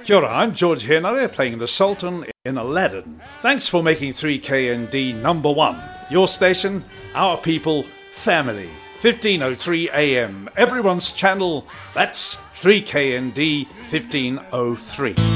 Kia ora, I'm George Henare playing the Sultan in Aladdin. Thanks for making 3KND number one. Your station, our people, family. 1503 AM, everyone's channel. That's 3KND 1503.